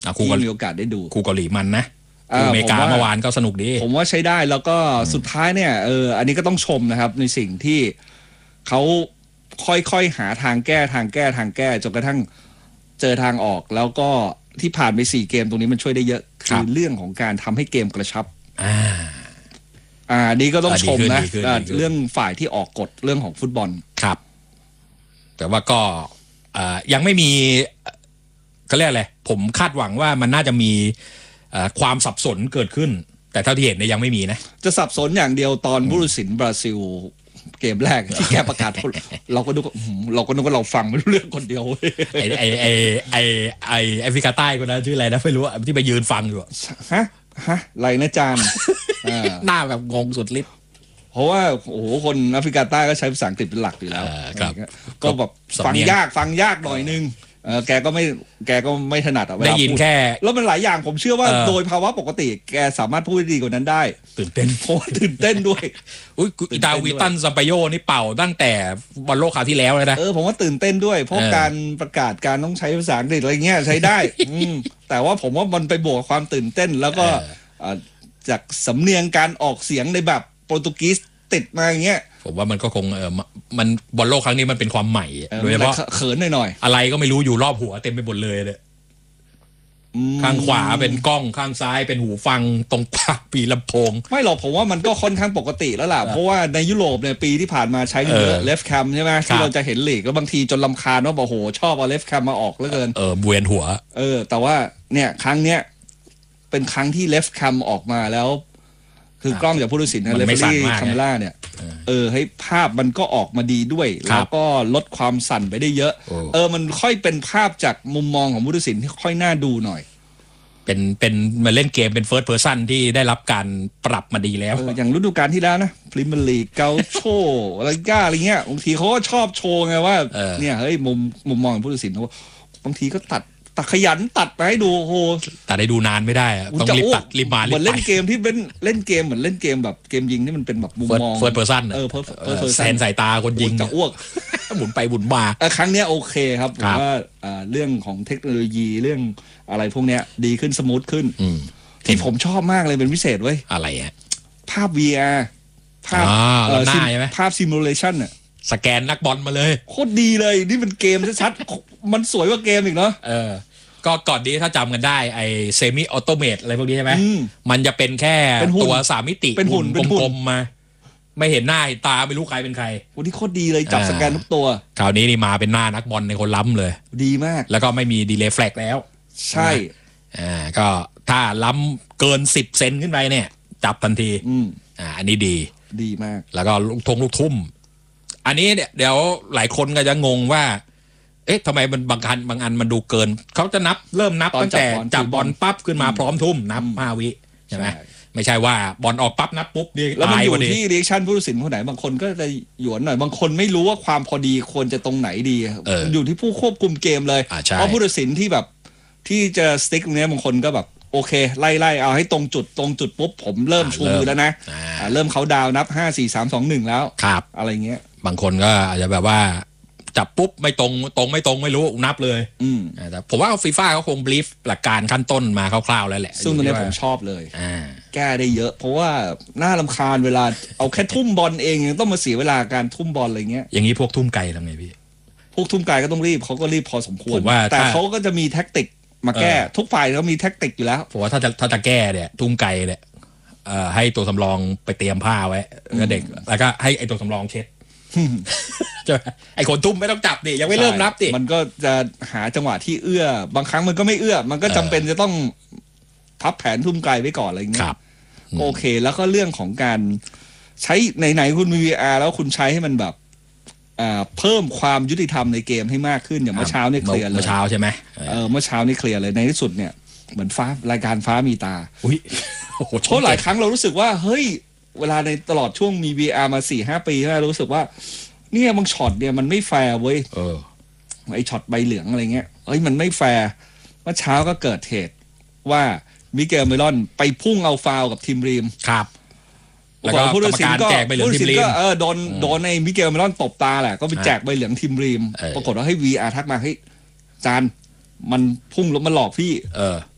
ที่มีโอกาสได้ดูคู่เกาหลีมันนะอเมริกาเมื่อวานก็สนุกดีผมว่าใช้ได้แล้วก็สุดท้ายเนี่ยอันนี้ก็ต้องชมนะครับในสิ่งที่เขาค่อยๆหาทางแก้จนกระทั่งเจอทางออกแล้วก็ที่ผ่านไป4เกมตรงนี้มันช่วยได้เยอะคือเรื่องของการทำให้เกมกระชับนี่ก็ต้องชมนะเรื่องฝ่ายที่ออกกฎเรื่องของฟุตบอลครับแต่ว่าก็ยังไม่มีเขาเรียกอะไรผมคาดหวังว่ามันน่าจะมีความสับสนเกิดขึ้นแต่เท่าที่เห็นเนี่ยยังไม่มีนะจะสับสนอย่างเดียวตอนผู้ตัดสินบราซิลเกมแรกที่แกประกาศเราก็นึกว่าเราฟังไม่รู้เรื่องคนเดียวไอแอฟริกาใต้คนนั้นชื่ออะไรนะไม่รู้ที่ไปยืนฟังอยู่ฮะไรนะจานหน้าแบบงงสุดฤทธิ์เพราะว่าโอ้โหคนแอฟริกาใต้ก็ใช้ภาษาอังกฤษเป็นหลักอยู่แล้วก็แบบฟังยากหน่อยนึงแกก็ไม่ถนัดได้ยินแค่แล้วมันหลายอย่างผมเชื่อว่าโดยภาวะปกติแกสามารถพูดได้ดีกว่านั้นได้ตื่นเต้นเพราะตื่นเต้นด้วยอิตาวิตันซัมปาโยนี่เป่าตั้งแต่บอลโลกคราวที่แล้วเลยนะผมว่าตื่นเต้นด้วยเพราะการประกาศการต้องใช้ภาษาอังกฤษอะไรเงี้ยใช้ได้แต่ว่าผมว่ามันไปบวกความตื่นเต้นแล้วก็จากสำเนียงการออกเสียงในแบบโปรตุเกสติดมาอย่างเงี้ยผมว่ามันก็คงมันบอลโลกครั้งนี้มันเป็นความใหม่โดยเฉพาะเขินหน่อยอะไรก็ไม่รู้อยู่รอบหัวเต็มไปหมดเลยข้างขวาเป็นกล้องข้างซ้ายเป็นหูฟังตรงปากปีลำโพงไม่หรอกผมว่ามันก็ค่อนข้างปกติแล้วล่ะเพราะว่าในยุโรปเนี่ยปีที่ผ่านมาใช้เยอะเลฟแคมใช่ไหมที่เราจะเห็นหลีกแล้วบางทีจนรำคาญว่าโอ้โหชอบเอาเลฟแคมมาออกเหลือเกินเวียนหัวแต่ว่าเนี่ยครั้งเนี้ยเป็นครั้งที่เลฟแคมออกมาแล้วคือกล้องจากผู้ตัดสินนะเลฟลี่คาเมล่าเนี่ยให้ภาพมันก็ออกมาดีด้วยแล้วก็ลดความสั่นไปได้เยอะมันค่อยเป็นภาพจากมุมมองของผู้ตัดสินที่ค่อยน่าดูหน่อยเป็นมาเล่นเกมเป็น first person ที่ได้รับการปรับมาดีแล้วอย่างฤดูกาลที่แล้วนะพรีเมียร์ลีกเกาโชอะไรก้าอะไรเงี้ยบางทีเขาก็ชอบโชว์ไงว่าเนี่ยเฮ้ยมุมมองของผู้ตัดสินเขาบางทีก็ตัดขยันตัดไปให้ดูโอ้โหตัดให้ดูนานไม่ได้ต้องรีบตัดรีบมาเหมือนเล่นเกมที่เป็นเล่นเกมเหมือนเล่นเกมแบบเกมยิงที่มันเป็นแบบมุมมอง first person แซนสายตาคนยิงจะอ้วกหมุนไปหมุนมาครั้งนี้โอเคครับผมว่าเรื่องของเทคโนโลยีเรื่องอะไรพวกเนี้ยดีขึ้นสมูทขึ้นที่ผมชอบมากเลยเป็นพิเศษเว้ยอะไรฮะภาพ VR ภาพภาพซิมูเลชันอ่ะสแกนนักบอลมาเลยโคตรดีเลยนี่เป็นเกมชัดๆมันสวยกว่าเกมอีกเนาะก็ก่อนนี้ถ้าจำกันได้ไอ้เซมิออโตเมตอะไรพวกนี้ใช่ไหมมันจะเป็นแค่ตัว3มิติเป็นหุ่นกลมๆมาไม่เห็นหน้าตาไม่รู้ใครเป็นใครวันนี้โคตรดีเลยจับสแกนทุกตัวคราวนี้นี่มาเป็นหน้านักบอลในคนล้ำเลยดีมากแล้วก็ไม่มีดีเลย์แฟลกแล้วใช่ก็ถ้าล้ำเกิน10เซนขึ้นไปเนี่ยจับทันทีอันนี้ดีมากแล้วก็ลูกทุ่มอันนี้เดี๋ยวหลายคนก็จะงงว่าทำไมมันบางอันมันดูเกินเขาจะเริ่มนับตั้งแต่จับบอลปั๊บขึ้นมาพร้อมทุ่มนับ5 วิใช่ไหมไม่ใช่ว่าบอลออกปั๊บนับปุ๊บนี่แล้วมันอยู่ที่รีแอคชั่นผู้ตัดสินคนไหนบางคนก็จะหยวนหน่อยบางคนไม่รู้ว่าความพอดีควรจะตรงไหนดีอยู่ที่ผู้ควบคุมเกมเลยเพราะผู้ตัดสินที่แบบที่จะสติ๊กตรงนี้บางคนก็แบบโอเคไล่เอาให้ตรงจุดปุ๊บผมเริ่มชูมือแล้วนะเริ่มเขาดาวนับ5 4 3 2 1แล้วอะไรเงี้ยบางคนก็อาจจะแบบว่าจับปุ๊บไม่ตรงไม่รู้นับเลยแต่ผมว่าฟีฟ่าเขาคงบลีฟหลักการขั้นต้นมาคร่าวๆแล้วแหละซึ่งตรงนี้ผมชอบเลยแก้ได้เยอะเพราะว่าน่ารำคาญเวลาเอาแค่ทุ่มบอลเองยังต้องมาเสียเวลาการทุ่มบอลอะไรเงี้ยอย่างนี้พวกทุ่มไกลทำไงพี่พวกทุ่มไกลก็ต้องรีบเขาก็รีบพอสมควรแต่เขาก็จะมีแท็กติกมาแก้ทุกฝ่ายเขามีแท็กติกอยู่แล้วผมว่าถ้าจะแก้เนี่ยทุ่มไกลเนี่ยให้ตัวสำรองไปเตรียมผ้าไว้แล้วเด็กแล้วก็ให้ไอตัวสำรองเช็ดไอคนทุ่มไม่ต้องจับดิยังไม่เริ่มนับดิมันก็จะหาจังหวะที่เอื้อบางครั้งมันก็ไม่เอื้อมันก็จำเป็นจะต้องพับแผนทุ่มไกลไว้ก่อนอะไรเงี้ยโอเคแล้วก็เรื่องของการใช้ไหนคุณมี VR แล้วคุณใช้ให้มันแบบเพิ่มความยุติธรรมในเกมให้มากขึ้นอย่างเมื่อเช้านี่เคลียร์เลยเมื่อเช้าใช่ไหมเมื่อเช้านี่เคลียร์เลยในที่สุดเนี่ยเหมือนรายการฟ้ามีตาเพราะหลายครั้งเรารู้สึกว่าเฮ้ยเวลาในตลอดช่วงมี VR มา 4-5 ปีเรารู้สึกว่าเนี่ยบางช็อตเนี่ยมันไม่แฟร์เว้ยไอช็อตใบเหลืองอะไรเงี้ยมันไม่แฟร์เมื่อเช้าก็เกิดเหตุว่ามิเกลเมลอนไปพุ่งเอาฟาวกับทีมรีมครับแล้วก็ผู้ตัดสินก็โดนในมิเกลเมลอนตบตาแหละก็ไปแจกใบเหลืองทีมรีมปรากฏว่าให้ VR ทักมาให้จานมันพุ่งแล้วมันหลอกพี่